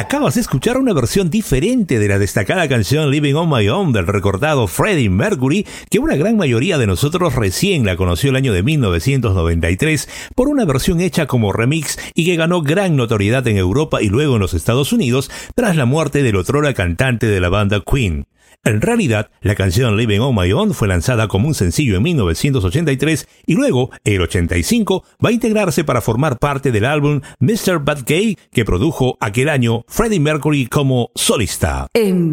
Acabas de escuchar una versión diferente de la destacada canción Living on My Own del recordado Freddie Mercury, que una gran mayoría de nosotros recién la conoció el año de 1993 por una versión hecha como remix y que ganó gran notoriedad en Europa y luego en los Estados Unidos tras la muerte del otrora cantante de la banda Queen. En realidad, la canción Living on My Own fue lanzada como un sencillo en 1983 y luego, el 85, va a integrarse para formar parte del álbum Mr. Bad Gay que produjo aquel año Freddie Mercury como solista.